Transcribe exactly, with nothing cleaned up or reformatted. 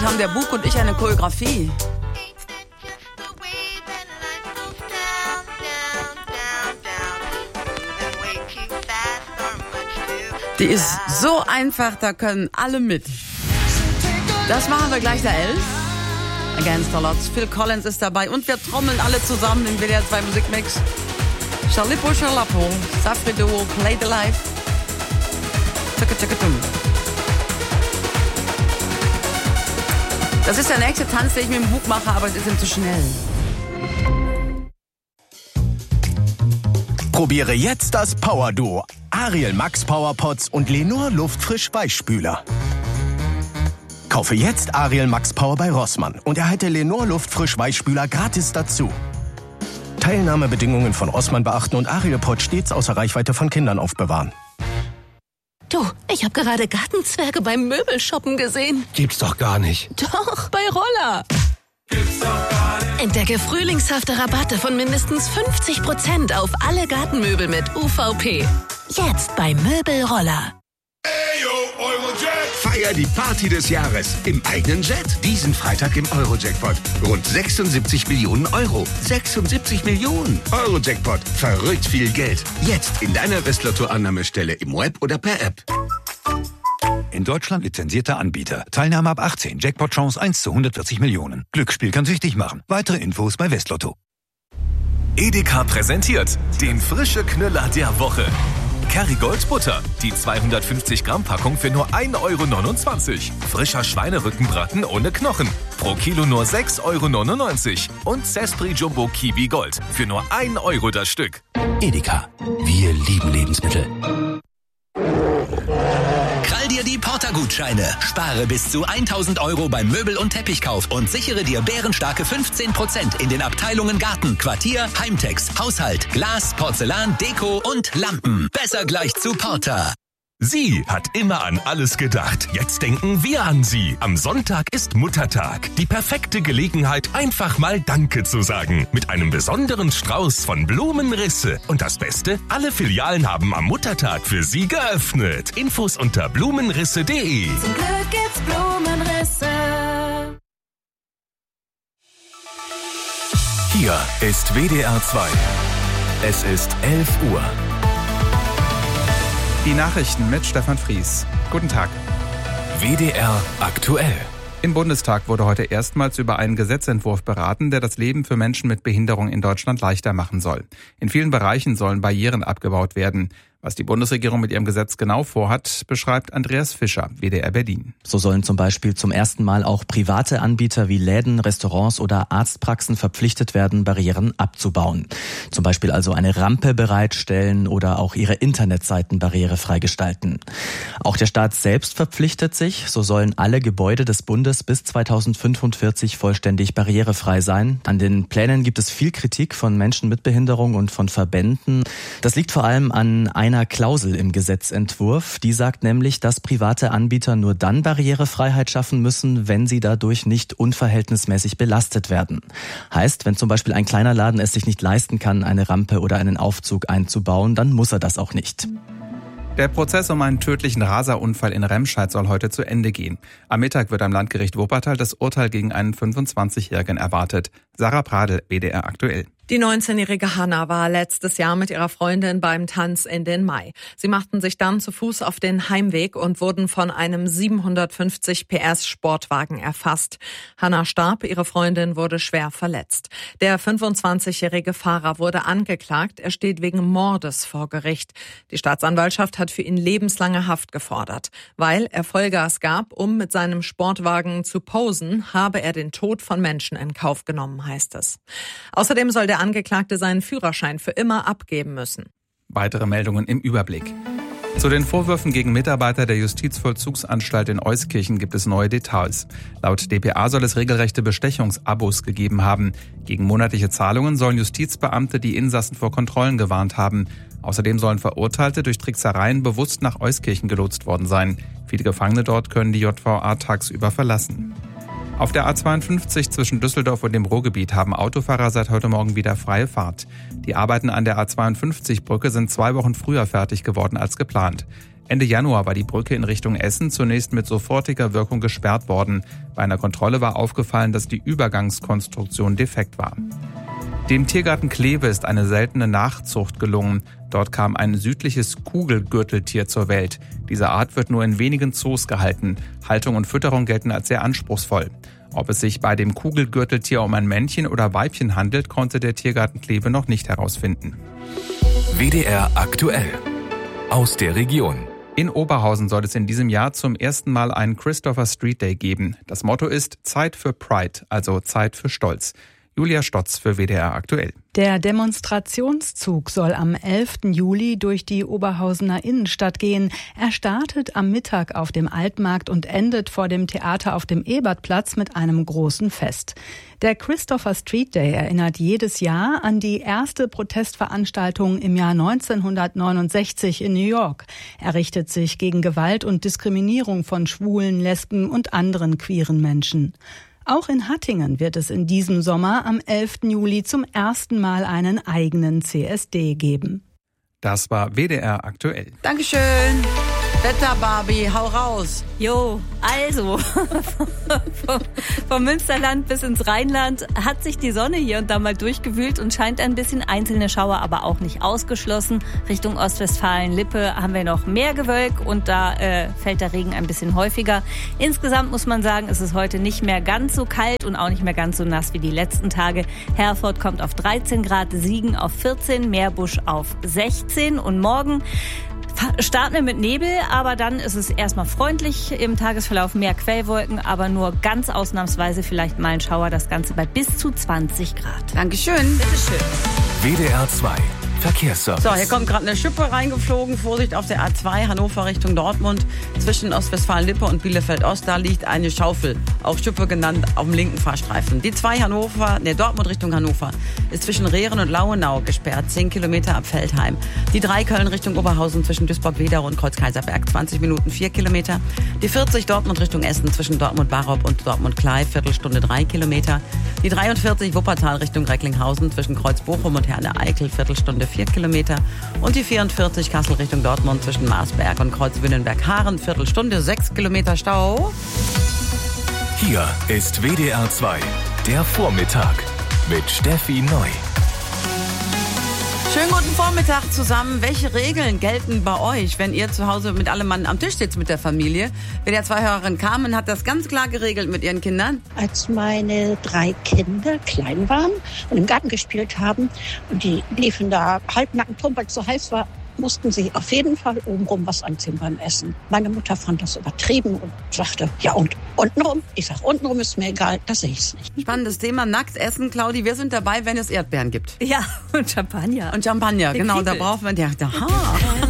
Bald haben der Bug und ich eine Choreografie. Die ist so einfach, da können alle mit. Das machen wir gleich der elf. Against the Lots. Phil Collins ist dabei und wir trommeln alle zusammen im W D R zwei Musikmix. Charlippo, Charlappo, Safri Duo, Play the Life. Tschicka, tschicka, tum. Das ist der nächste Tanz, den ich mit dem Bug mache, aber es ist ihm zu schnell. Probiere jetzt das Power Duo. Ariel Max Power Pots und Lenor Luftfrisch Weichspüler. Kaufe jetzt Ariel Max Power bei Rossmann und erhalte Lenor Luftfrisch Weichspüler gratis dazu. Teilnahmebedingungen von Rossmann beachten und Ariel Pot stets außer Reichweite von Kindern aufbewahren. Du, ich habe gerade Gartenzwerge beim Möbelshoppen gesehen. Gibt's doch gar nicht. Doch, bei Roller. Gibt's doch gar nicht. Entdecke frühlingshafte Rabatte von mindestens fünfzig Prozent auf alle Gartenmöbel mit U V P. Jetzt bei Möbelroller. Eyo, Eurojack! Feier die Party des Jahres im eigenen Jet. Diesen Freitag im Eurojackpot. Rund sechsundsiebzig Millionen Euro. sechsundsiebzig Millionen. Eurojackpot. Verrückt viel Geld. Jetzt in deiner Westlotto-Annahmestelle im Web oder per App. In Deutschland lizenzierter Anbieter. Teilnahme ab achtzehn. Jackpot-Chance eins zu hundertvierzig Millionen. Glücksspiel kann süchtig machen. Weitere Infos bei Westlotto. Edeka präsentiert den frische Knüller der Woche. Kerrygold Butter, die zweihundertfünfzig Gramm Packung für nur ein Euro neunundzwanzig. Frischer Schweinerückenbraten ohne Knochen, pro Kilo nur sechs Euro neunundneunzig. Und Zespri Jumbo Kiwi Gold für nur ein Euro das Stück. Edeka, wir lieben Lebensmittel. Krall dir die Porter-Gutscheine. Spare bis zu tausend Euro beim Möbel- und Teppichkauf und sichere dir bärenstarke fünfzehn Prozent in den Abteilungen Garten, Quartier, Heimtex, Haushalt, Glas, Porzellan, Deko und Lampen. Besser gleich zu Porter. Sie hat immer an alles gedacht. Jetzt denken wir an sie. Am Sonntag ist Muttertag. Die perfekte Gelegenheit, einfach mal Danke zu sagen. Mit einem besonderen Strauß von Blumenrisse. Und das Beste, alle Filialen haben am Muttertag für Sie geöffnet. Infos unter blumenrisse punkt de. Zum Glück gibt's Blumenrisse. Hier ist W D R zwei. Es ist elf Uhr. Die Nachrichten mit Stefan Fries. Guten Tag. W D R aktuell. Im Bundestag wurde heute erstmals über einen Gesetzentwurf beraten, der das Leben für Menschen mit Behinderung in Deutschland leichter machen soll. In vielen Bereichen sollen Barrieren abgebaut werden. Was die Bundesregierung mit ihrem Gesetz genau vorhat, beschreibt Andreas Fischer, W D R Berlin. So sollen zum Beispiel zum ersten Mal auch private Anbieter wie Läden, Restaurants oder Arztpraxen verpflichtet werden, Barrieren abzubauen. Zum Beispiel also eine Rampe bereitstellen oder auch ihre Internetseiten barrierefrei gestalten. Auch der Staat selbst verpflichtet sich. So sollen alle Gebäude des Bundes bis zweitausendfünfundvierzig vollständig barrierefrei sein. An den Plänen gibt es viel Kritik von Menschen mit Behinderung und von Verbänden. Das liegt vor allem an einer einer Klausel im Gesetzentwurf. Die sagt nämlich, dass private Anbieter nur dann Barrierefreiheit schaffen müssen, wenn sie dadurch nicht unverhältnismäßig belastet werden. Heißt, wenn zum Beispiel ein kleiner Laden es sich nicht leisten kann, eine Rampe oder einen Aufzug einzubauen, dann muss er das auch nicht. Der Prozess um einen tödlichen Raserunfall in Remscheid soll heute zu Ende gehen. Am Mittag wird am Landgericht Wuppertal das Urteil gegen einen fünfundzwanzigjährigen erwartet. Sarah Pradel, W D R aktuell. Die neunzehnjährige Hanna war letztes Jahr mit ihrer Freundin beim Tanz in den Mai. Sie machten sich dann zu Fuß auf den Heimweg und wurden von einem siebenhundertfünfzig P S Sportwagen erfasst. Hanna starb, ihre Freundin wurde schwer verletzt. Der fünfundzwanzigjährige Fahrer wurde angeklagt. Er steht wegen Mordes vor Gericht. Die Staatsanwaltschaft hat für ihn lebenslange Haft gefordert. Weil er Vollgas gab, um mit seinem Sportwagen zu posen, habe er den Tod von Menschen in Kauf genommen, heißt es. Außerdem soll der Angeklagte seinen Führerschein für immer abgeben müssen. Weitere Meldungen im Überblick. Zu den Vorwürfen gegen Mitarbeiter der Justizvollzugsanstalt in Euskirchen gibt es neue Details. Laut d p a soll es regelrechte Bestechungsabos gegeben haben. Gegen monatliche Zahlungen sollen Justizbeamte die Insassen vor Kontrollen gewarnt haben. Außerdem sollen Verurteilte durch Tricksereien bewusst nach Euskirchen gelotst worden sein. Viele Gefangene dort können die J V A tagsüber verlassen. Auf der A zweiundfünfzig zwischen Düsseldorf und dem Ruhrgebiet haben Autofahrer seit heute Morgen wieder freie Fahrt. Die Arbeiten an der A zweiundfünfzig-Brücke sind zwei Wochen früher fertig geworden als geplant. Ende Januar war die Brücke in Richtung Essen zunächst mit sofortiger Wirkung gesperrt worden. Bei einer Kontrolle war aufgefallen, dass die Übergangskonstruktion defekt war. Dem Tiergarten Kleve ist eine seltene Nachzucht gelungen. Dort kam ein südliches Kugelgürteltier zur Welt. Diese Art wird nur in wenigen Zoos gehalten. Haltung und Fütterung gelten als sehr anspruchsvoll. Ob es sich bei dem Kugelgürteltier um ein Männchen oder Weibchen handelt, konnte der Tiergarten Kleve noch nicht herausfinden. W D R aktuell. Aus der Region. In Oberhausen soll es in diesem Jahr zum ersten Mal einen Christopher Street Day geben. Das Motto ist Zeit für Pride, also Zeit für Stolz. Julia Stotz für W D R aktuell. Der Demonstrationszug soll am elften Juli durch die Oberhausener Innenstadt gehen. Er startet am Mittag auf dem Altmarkt und endet vor dem Theater auf dem Ebertplatz mit einem großen Fest. Der Christopher Street Day erinnert jedes Jahr an die erste Protestveranstaltung im Jahr neunzehnhundertneunundsechzig in New York. Er richtet sich gegen Gewalt und Diskriminierung von Schwulen, Lesben und anderen queeren Menschen. Auch in Hattingen wird es in diesem Sommer am elften Juli zum ersten Mal einen eigenen C S D geben. Das war W D R aktuell. Dankeschön. Wetter, Barbie, hau raus. Jo, also, vom, vom Münsterland bis ins Rheinland hat sich die Sonne hier und da mal durchgewühlt und scheint ein bisschen, einzelne Schauer aber auch nicht ausgeschlossen. Richtung Ostwestfalen-Lippe haben wir noch mehr Gewölk und da äh, fällt der Regen ein bisschen häufiger. Insgesamt muss man sagen, ist es heute nicht mehr ganz so kalt und auch nicht mehr ganz so nass wie die letzten Tage. Herford kommt auf dreizehn Grad, Siegen auf vierzehn, Meerbusch auf sechzehn und morgen starten wir mit Nebel, aber dann ist es erstmal freundlich. Im Tagesverlauf mehr Quellwolken, aber nur ganz ausnahmsweise vielleicht mal ein Schauer. Das Ganze bei bis zu zwanzig Grad. Dankeschön. Bitteschön. W D R zwei Verkehrsservice. So, hier kommt gerade eine Schippe reingeflogen. Vorsicht auf der A zwei, Hannover Richtung Dortmund. Zwischen Ostwestfalen-Lippe und Bielefeld-Ost, da liegt eine Schaufel, auch Schippe genannt, auf dem linken Fahrstreifen. Die zwei Hannover, ne, Dortmund Richtung Hannover, ist zwischen Rehren und Lauenau gesperrt, zehn Kilometer ab Feldheim. Die drei Köln Richtung Oberhausen zwischen Duisburg-Wedau und Kreuz-Kaiserberg, zwanzig Minuten, vier Kilometer. Die vierzig Dortmund Richtung Essen zwischen Dortmund-Barop und Dortmund-Klei, Viertelstunde, drei Kilometer. Die dreiundvierzig Wuppertal Richtung Recklinghausen zwischen Kreuz-Bochum und Herne-Eickel, Viertelstunde, vier Kilometer. Und die vierundvierzig Kassel Richtung Dortmund zwischen Marsberg und Kreuz-Wünnenberg-Haaren, Viertelstunde, sechs Kilometer Stau. Hier ist W D R zwei, der Vormittag mit Steffi Neu. Schönen guten Vormittag zusammen. Welche Regeln gelten bei euch, wenn ihr zu Hause mit allem Mann am Tisch sitzt mit der Familie? Wenn der zwei Hörerin Carmen hat das ganz klar geregelt mit ihren Kindern. Als meine drei Kinder klein waren und im Garten gespielt haben und die liefen da halbnackend rum, weil es so heiß war, mussten sie auf jeden Fall obenrum was anziehen beim Essen. Meine Mutter fand das übertrieben und sagte, ja und untenrum? Ich sag, untenrum ist mir egal, da sehe ich es nicht. Spannendes Thema, nackt essen, Claudi. Wir sind dabei, wenn es Erdbeeren gibt. Ja, und Champagner. Und Champagner, Den genau, Kriegel. da braucht man, ja, aha.